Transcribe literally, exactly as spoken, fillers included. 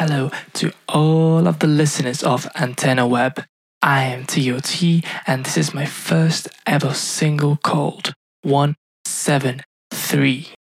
hello to all of the listeners of Antenna Web. I am T O T, and this is my first ever single called one seven three.